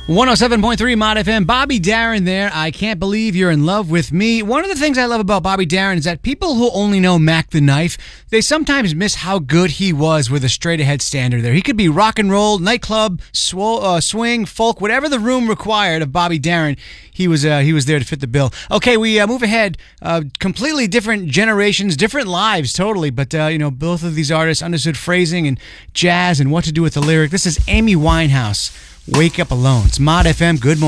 107.3 Mod FM. Bobby Darin there. I Can't Believe You're in Love with Me. One of the things I love about Bobby Darin is that people who only know Mac the Knife, they sometimes miss how good he was with a straight-ahead standard there. He could be rock and roll, nightclub, swing, folk, whatever the room required of Bobby Darin. He was there to fit the bill. Okay, we move ahead. Completely different generations, different lives, totally. But both of these artists understood phrasing and jazz and what to do with the lyric. This is Amy Winehouse. Wake Up Alone. It's Mod FM. Good morning.